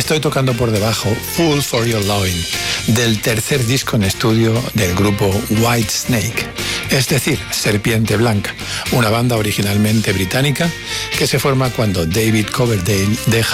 estoy tocando por debajo Fool for Your Loving, del tercer disco en estudio del grupo White Snake, es decir, Serpiente Blanca, una banda originalmente británica que se forma cuando David Coverdale deja